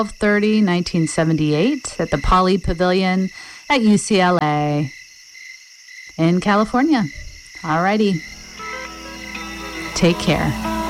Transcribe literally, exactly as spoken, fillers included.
thirty, nineteen seventy-eight at the Poly Pavilion at U C L A in California. Alrighty. Take care.